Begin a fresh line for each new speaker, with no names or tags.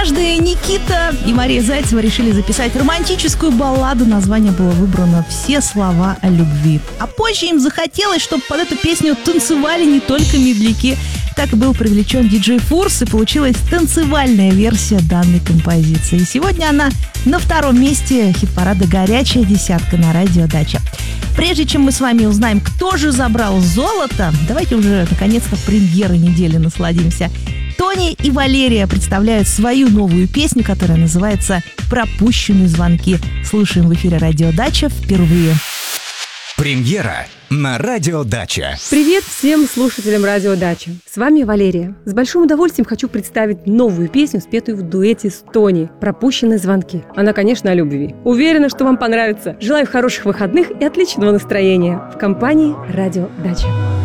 Однажды Никита и Мария Зайцева решили записать романтическую балладу. Название было выбрано «Все слова о любви». А позже им захотелось, чтобы под эту песню танцевали не только медляки. Так и был привлечен диджей Фурс, и получилась танцевальная версия данной композиции. И сегодня она на втором месте хит-парада «Горячая десятка» на радио «Дача». Прежде чем мы с вами узнаем, кто же забрал золото, давайте уже наконец-то премьерой недели насладимся. Тони и Валерия представляют свою новую песню, которая называется «Пропущенные звонки». Слушаем в эфире радио «Дача» впервые.
Премьера на радио «Дача».
Привет всем слушателям радио «Дача». С вами Валерия. С большим удовольствием хочу представить новую песню, спетую в дуэте с Тони «Пропущенные звонки». Она, конечно, о любви. Уверена, что вам понравится. Желаю хороших выходных и отличного настроения в компании радио «Дача».